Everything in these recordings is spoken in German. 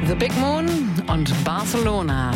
The Big Moon und Barcelona.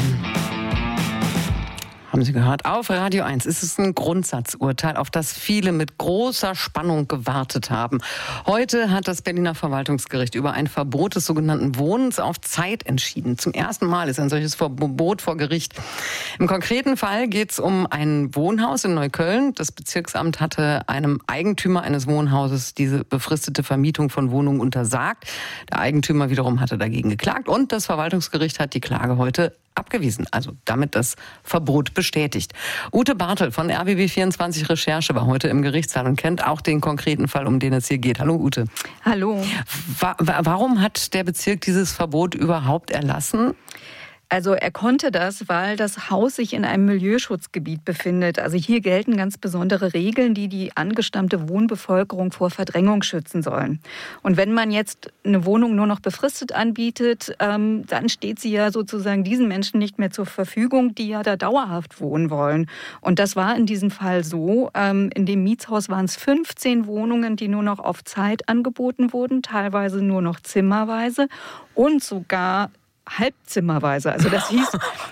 Haben Sie gehört? Auf Radio 1 ist es ein Grundsatzurteil, auf das viele mit großer Spannung gewartet haben. Heute hat das Berliner Verwaltungsgericht über ein Verbot des sogenannten Wohnens auf Zeit entschieden. Zum ersten Mal ist ein solches Verbot vor Gericht. Im konkreten Fall geht es um ein Wohnhaus in Neukölln. Das Bezirksamt hatte einem Eigentümer eines Wohnhauses diese befristete Vermietung von Wohnungen untersagt. Der Eigentümer wiederum hatte dagegen geklagt und das Verwaltungsgericht hat die Klage heute abgewiesen, also damit das Verbot bestätigt. Ute Bartel von RBB24 Recherche war heute im Gerichtssaal und kennt auch den konkreten Fall, um den es hier geht. Hallo Ute. Hallo. Warum hat der Bezirk dieses Verbot überhaupt erlassen? Also er konnte das, weil das Haus sich in einem Milieuschutzgebiet befindet. Also hier gelten ganz besondere Regeln, die die angestammte Wohnbevölkerung vor Verdrängung schützen sollen. Und wenn man jetzt eine Wohnung nur noch befristet anbietet, dann steht sie ja sozusagen diesen Menschen nicht mehr zur Verfügung, die ja da dauerhaft wohnen wollen. Und das war in diesem Fall so. In dem Mietshaus waren es 15 Wohnungen, die nur noch auf Zeit angeboten wurden, teilweise nur noch zimmerweise und sogar halbzimmerweise. Also das hieß,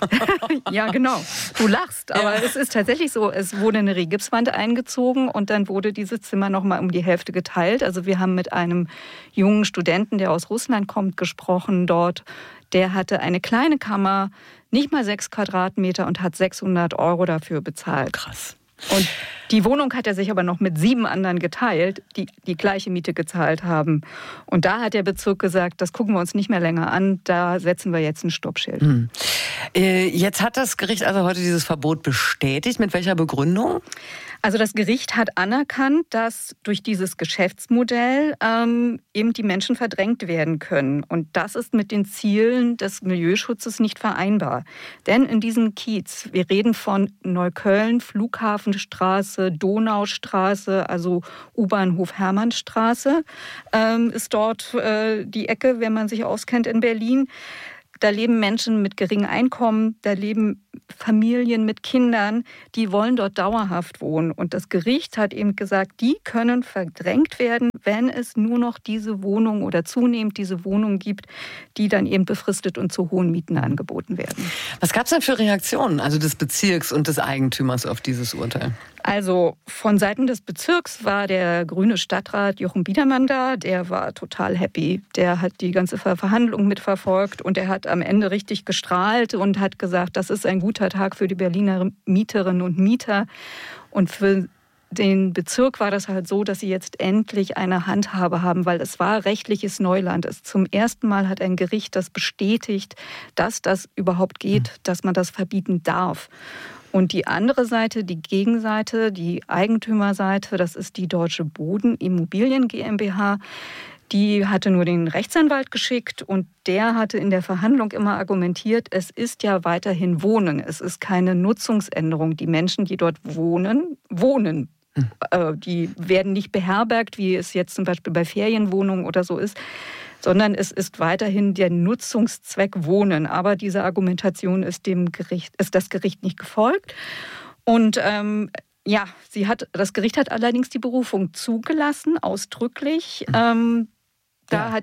ja genau, du lachst, aber es ist tatsächlich so, es wurde eine Rigipswand eingezogen und dann wurde dieses Zimmer nochmal um die Hälfte geteilt. Also wir haben mit einem jungen Studenten, der aus Russland kommt, gesprochen dort. Der hatte eine kleine Kammer, nicht mal 6 Quadratmeter und hat 600 € dafür bezahlt. Krass. Und die Wohnung hat er sich aber noch mit 7 anderen geteilt, die die gleiche Miete gezahlt haben. Und da hat der Bezirk gesagt, das gucken wir uns nicht mehr länger an, da setzen wir jetzt ein Stoppschild. Jetzt hat das Gericht also heute dieses Verbot bestätigt. Mit welcher Begründung? Also das Gericht hat anerkannt, dass durch dieses Geschäftsmodell eben die Menschen verdrängt werden können. Und das ist mit den Zielen des Milieuschutzes nicht vereinbar. Denn in diesem Kiez, wir reden von Neukölln, Flughafenstraße, Donaustraße, also U-Bahnhof Hermannstraße, ist dort die Ecke, wenn man sich auskennt in Berlin. Da leben Menschen mit geringem Einkommen, da leben Familien mit Kindern, die wollen dort dauerhaft wohnen. Und das Gericht hat eben gesagt, die können verdrängt werden, wenn es nur noch diese Wohnung oder zunehmend diese Wohnung gibt, die dann eben befristet und zu hohen Mieten angeboten werden. Was gab es denn für Reaktionen, also des Bezirks und des Eigentümers auf dieses Urteil? Also von Seiten des Bezirks war der grüne Stadtrat Jochen Biedermann da. Der war total happy. Der hat die ganze Verhandlung mitverfolgt und er hat am Ende richtig gestrahlt und hat gesagt, das ist ein guter Tag für die Berliner Mieterinnen und Mieter. Und für den Bezirk war das halt so, dass sie jetzt endlich eine Handhabe haben, weil es war rechtliches Neuland. Zum ersten Mal hat ein Gericht das bestätigt, dass das überhaupt geht, dass man das verbieten darf. Und die andere Seite, die Gegenseite, die Eigentümerseite, das ist die Deutsche Bodenimmobilien GmbH. Die hatte nur den Rechtsanwalt geschickt und der hatte in der Verhandlung immer argumentiert, es ist ja weiterhin Wohnen. Es ist keine Nutzungsänderung. Die Menschen, die dort wohnen. Die werden nicht beherbergt, wie es jetzt zum Beispiel bei Ferienwohnungen oder so ist, sondern es ist weiterhin der Nutzungszweck Wohnen. Aber dieser Argumentation ist das Gericht nicht gefolgt. Und das Gericht hat allerdings die Berufung zugelassen, ausdrücklich. Gab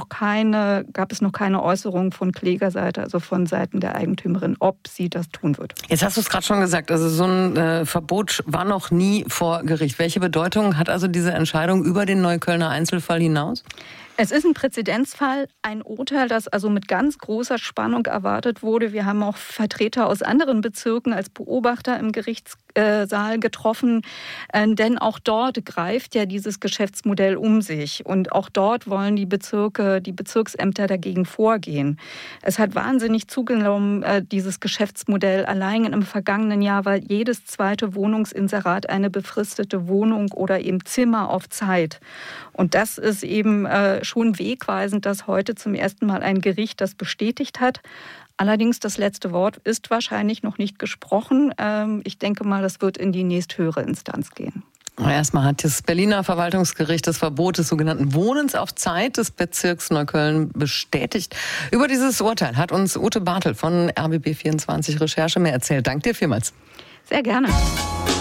es noch keine Äußerung von Klägerseite, also von Seiten der Eigentümerin, ob sie das tun wird. Jetzt hast du es gerade schon gesagt, also so ein Verbot war noch nie vor Gericht. Welche Bedeutung hat also diese Entscheidung über den Neuköllner Einzelfall hinaus? Es ist ein Präzedenzfall, ein Urteil, das also mit ganz großer Spannung erwartet wurde. Wir haben auch Vertreter aus anderen Bezirken als Beobachter im Gerichtssaal getroffen, denn auch dort greift ja dieses Geschäftsmodell um sich und auch dort wollen die Bezirksämter dagegen vorgehen. Es hat wahnsinnig zugenommen, dieses Geschäftsmodell allein im vergangenen Jahr, weil jedes zweite Wohnungsinserat eine befristete Wohnung oder eben Zimmer auf Zeit. Und das ist eben schon wegweisend, dass heute zum ersten Mal ein Gericht das bestätigt hat. Allerdings das letzte Wort ist wahrscheinlich noch nicht gesprochen. Ich denke mal, das wird in die nächsthöhere Instanz gehen. Erstmal hat das Berliner Verwaltungsgericht das Verbot des sogenannten Wohnens auf Zeit des Bezirks Neukölln bestätigt. Über dieses Urteil hat uns Ute Bartel von RBB24 Recherche mehr erzählt. Danke dir vielmals. Sehr gerne.